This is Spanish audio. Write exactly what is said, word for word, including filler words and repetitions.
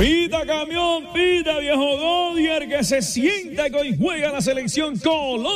Pita camión, pita viejo Godier, que se sienta que hoy juega la selección Colombia.